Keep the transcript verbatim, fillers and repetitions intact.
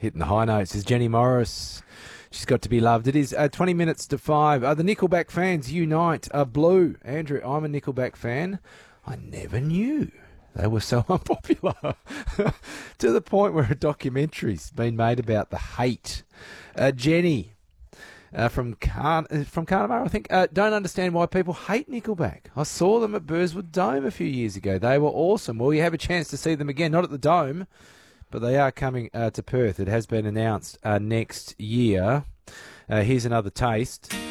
Hitting the high notes is Jenny Morris. She's got to be loved. It is uh, twenty minutes to five. Uh, the Nickelback fans unite. Uh, Blue. Andrew, I'm a Nickelback fan. I never knew they were so unpopular. To the point where a documentary's been made about the hate. Uh, Jenny uh, from Car- from Carnarvon, I think, uh, don't understand why people hate Nickelback. I saw them at Burswood Dome a few years ago. They were awesome. Well, you have a chance to see them again, not at the Dome, but they are coming uh, to Perth. It has been announced uh, next year. Uh, here's another taste.